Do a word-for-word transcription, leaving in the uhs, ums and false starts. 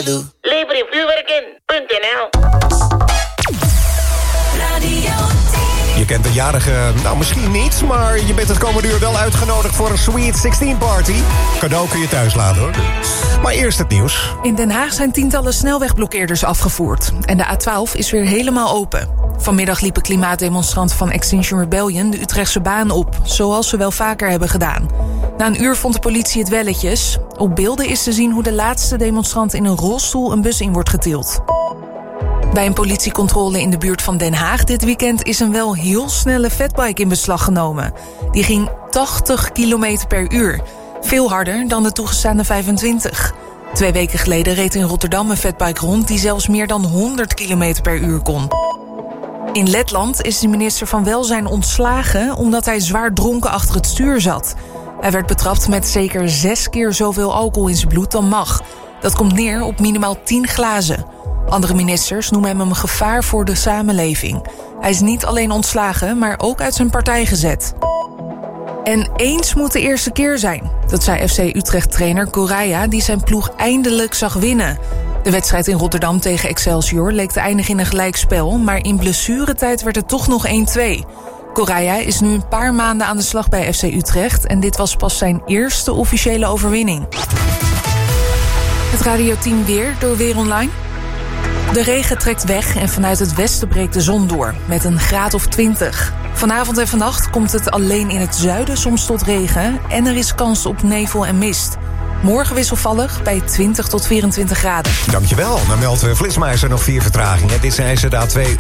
te doe. Librevuurwerken punt n l. Je kent de jarige, nou misschien niet, maar je bent het komende uur wel uitgenodigd voor een Sweet zestien party. Cadeau kun je thuis laten hoor. Maar eerst het nieuws. In Den Haag zijn tientallen snelwegblokkeerders afgevoerd. En de A twaalf is weer helemaal open. Vanmiddag liepen klimaatdemonstranten van Extinction Rebellion de Utrechtse baan op, zoals ze wel vaker hebben gedaan. Na een uur vond de politie het welletjes. Op beelden is te zien hoe de laatste demonstrant in een rolstoel een bus in wordt getild. Bij een politiecontrole in de buurt van Den Haag dit weekend is een wel heel snelle fatbike in beslag genomen. Die ging tachtig kilometer per uur. Veel harder dan de toegestane vijfentwintig. Twee weken geleden reed in Rotterdam een fatbike rond die zelfs meer dan honderd kilometer per uur kon. In Letland is de minister van Welzijn ontslagen omdat hij zwaar dronken achter het stuur zat. Hij werd betrapt met zeker zes keer zoveel alcohol in zijn bloed dan mag. Dat komt neer op minimaal tien glazen. Andere ministers noemen hem een gevaar voor de samenleving. Hij is niet alleen ontslagen, maar ook uit zijn partij gezet. En eens moet de eerste keer zijn. Dat zei F C Utrecht-trainer Correia, die zijn ploeg eindelijk zag winnen. De wedstrijd in Rotterdam tegen Excelsior leek te eindigen in een gelijkspel, maar in blessuretijd werd het toch nog één twee. Correia is nu een paar maanden aan de slag bij F C Utrecht en dit was pas zijn eerste officiële overwinning. Het radioteam weer door Weer Online. De regen trekt weg en vanuit het westen breekt de zon door, met een graad of twintig. Vanavond en vannacht komt het alleen in het zuiden soms tot regen en er is kans op nevel en mist. Morgen wisselvallig bij twintig tot vierentwintig graden. Dankjewel. Dan meldt Flitsmeister nog vier vertragingen. Dit zijn ze de A twee